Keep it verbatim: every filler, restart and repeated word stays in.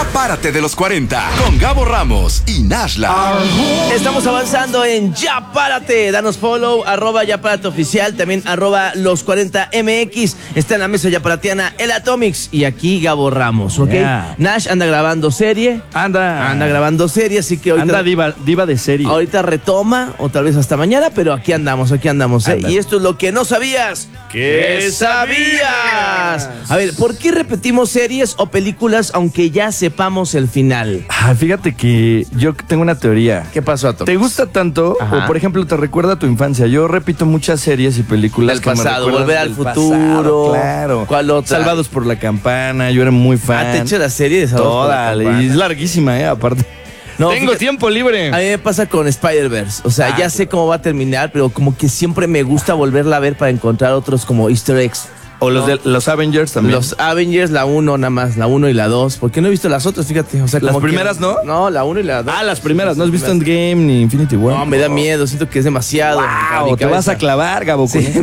Ya párate de los cuarenta con Gabo Ramos y Nashla. Estamos avanzando en Ya Párate. Danos follow, arroba Ya Párate Oficial, también arroba los cuarenta M X. Está en la mesa yaparateana el Atomics y aquí Gabo Ramos, ¿ok? Yeah. Nash anda grabando serie. Anda. Anda grabando serie, así que ahorita... Anda diva, diva de serie. Ahorita retoma, o tal vez hasta mañana, pero aquí andamos, aquí andamos, ¿eh? Anda. Y esto es lo que no sabías. ¿Qué sabías? A ver, ¿por qué repetimos series o películas aunque ya sepamos el final? Ah, fíjate que yo tengo una teoría. ¿Qué pasó, Atomics? ¿Te gusta tanto? Ajá. O, por ejemplo, te recuerda a tu infancia. Yo repito muchas series y películas Del que me pasado, recuerdan Volver al del Futuro. pasado, claro. ¿Cuál otra? Salvados por la Campana. Yo era muy fan. Ah, te eché la serie de Salvados por la Toda. Campana. Y es larguísima, ¿eh? Aparte. No, Tengo fíjate, tiempo libre. a mí me pasa con Spider-Verse. O sea, Ah, ya sé cómo va a terminar, pero como que siempre me gusta volverla a ver para encontrar otros como easter eggs. O los de los Avengers también. Los Avengers, la uno nada más, la uno y la dos. Porque no he visto las otras, fíjate. O sea, ¿Las como que- primeras no? No, la uno y la dos. Ah, las primeras. ¿No has visto Endgame ni Infinity War? No, me da miedo, siento que es demasiado. Wow, te vas a clavar, Gabo. Sí, con eso.